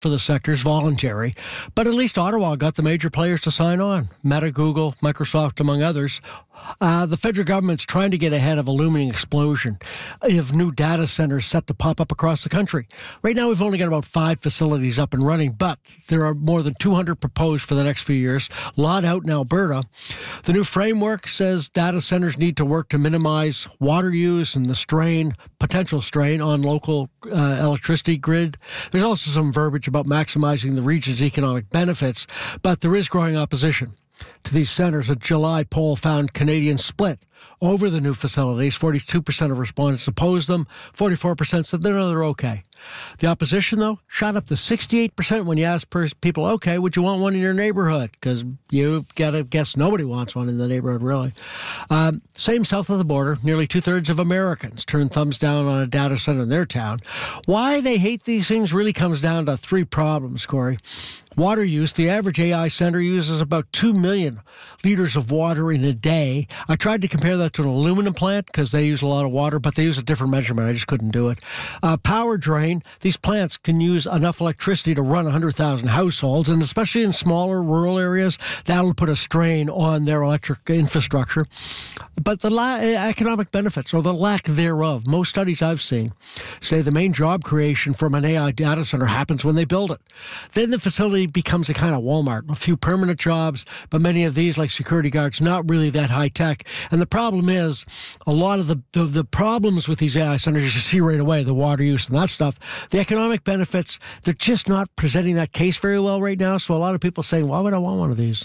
for the sector is voluntary, but at least Ottawa got the major players to sign on. Meta, Google, Microsoft, among others. The federal government's trying to get ahead of a looming explosion of new data centers set to pop up across the country. Right now, we've only got about 5 facilities up and running, but there are more than 200 proposed for the next few years, a lot out in Alberta. The new framework says data centers need to work to minimize water use and the potential strain on local electricity grid. There's also some verbiage about maximizing the region's economic benefits, but there is growing opposition to these centers. A July poll found Canadians split over the new facilities. 42% of respondents opposed them. 44% said they're okay. The opposition, though, shot up to 68% when you ask people, okay, would you want one in your neighborhood? Because you got to guess nobody wants one in the neighborhood, really. Same south of the border, nearly 2/3 of Americans turn thumbs down on a data center in their town. Why they hate these things really comes down to 3 problems, Corey. Water use. The average AI center uses about 2 million liters of water in a day. I tried to compare that to an aluminum plant because they use a lot of water, but they use a different measurement. I just couldn't do it. Power drain. These plants can use enough electricity to run 100,000 households, and especially in smaller rural areas, that'll put a strain on their electric infrastructure. But the economic benefits, or the lack thereof, most studies I've seen say the main job creation from an AI data center happens when they build it. Then the facility becomes a kind of Walmart, a few permanent jobs, but many of these, like security guards, not really that high tech. And the problem is, a lot of the problems with these AI centers, you see right away, the water use and that stuff, the economic benefits, they're just not presenting that case very well right now. So a lot of people are saying, why would I want one of these?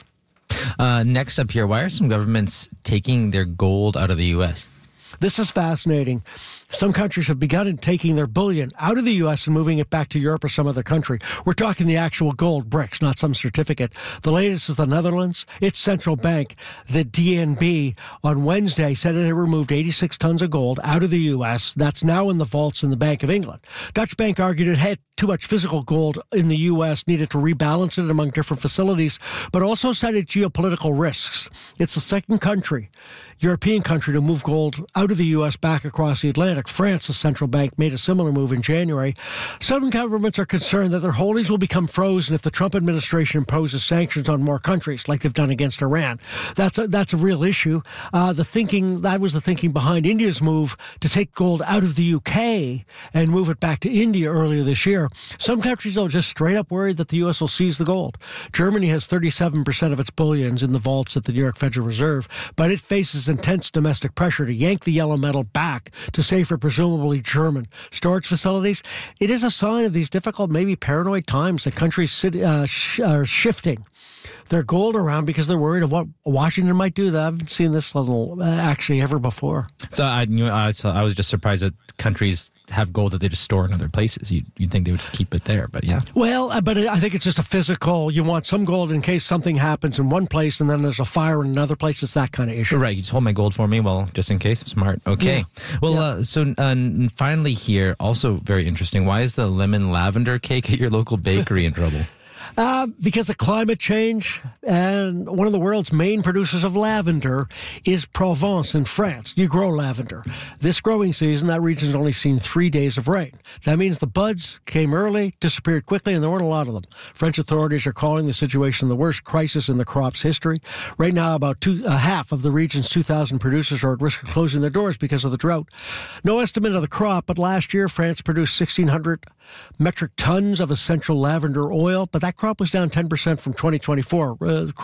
Next up here, why are some governments taking their gold out of the U.S.? This is fascinating. Some countries have begun taking their bullion out of the U.S. and moving it back to Europe or some other country. We're talking the actual gold bricks, not some certificate. The latest is the Netherlands. Its central bank, the DNB, on Wednesday said it had removed 86 tons of gold out of the U.S. That's now in the vaults in the Bank of England. Dutch Bank argued it had too much physical gold in the U.S., needed to rebalance it among different facilities, but also cited geopolitical risks. It's the second European country to move gold out of the U.S. back across the Atlantic. France, the central bank, made a similar move in January. Some governments are concerned that their holdings will become frozen if the Trump administration imposes sanctions on more countries, like they've done against Iran. That's a real issue. That was the thinking behind India's move to take gold out of the UK and move it back to India earlier this year. Some countries, though, just straight up worried that the U.S. will seize the gold. Germany has 37% of its bullions in the vaults at the New York Federal Reserve, but it faces intense domestic pressure to yank the yellow metal back to safer, presumably German storage facilities. It is a sign of these difficult, maybe paranoid times that countries are shifting their gold around because they're worried of what Washington might do. I haven't seen this level actually ever before. So I was just surprised that countries have gold that they just store in other places. You'd think they would just keep it there, but yeah. Well, but I think it's just a physical, you want some gold in case something happens in one place and then there's a fire in another place. It's that kind of issue. Right, you just hold my gold for me, well, just in case. Smart. Okay. Yeah. Well, so finally here, also very interesting, why is the lemon lavender cake at your local bakery in trouble? Because of climate change, and one of the world's main producers of lavender is Provence in France. You grow lavender. This growing season, that region's only seen 3 days of rain. That means the buds came early, disappeared quickly, and there weren't a lot of them. French authorities are calling the situation the worst crisis in the crop's history. Right now, about half of the region's 2,000 producers are at risk of closing their doors because of the drought. No estimate of the crop, but last year, France produced 1,600 metric tons of essential lavender oil, but that crop was down 10% from 2024.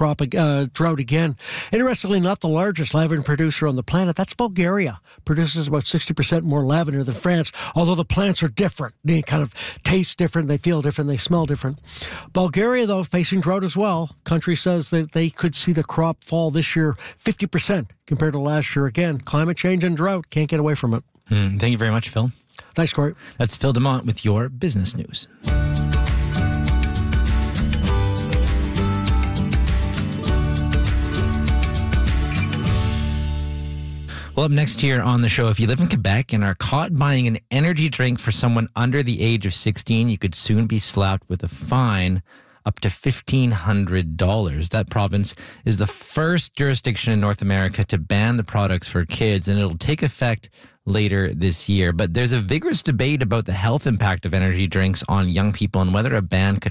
Drought again. Interestingly, not the largest lavender producer on the planet. That's Bulgaria. Produces about 60% more lavender than France, although the plants are different. They kind of taste different, they feel different, they smell different. Bulgaria, though, facing drought as well. Country says that they could see the crop fall this year 50% compared to last year. Again, climate change and drought. Can't get away from it. Thank you very much, Phil. Thanks, Corey. That's Phil Demont with your business news. Well, up next here on the show, if you live in Quebec and are caught buying an energy drink for someone under the age of 16, you could soon be slapped with a fine up to $1,500. That province is the first jurisdiction in North America to ban the products for kids, and it'll take effect later this year. But there's a vigorous debate about the health impact of energy drinks on young people and whether a ban could